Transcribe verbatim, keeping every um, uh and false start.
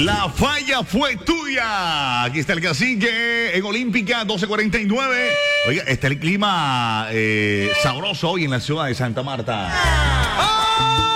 La falla fue tuya. Aquí está el cacique en Olímpica doce cuarenta y nueve. Oiga, está el clima eh, sabroso hoy en la ciudad de Santa Marta. ¡Oh!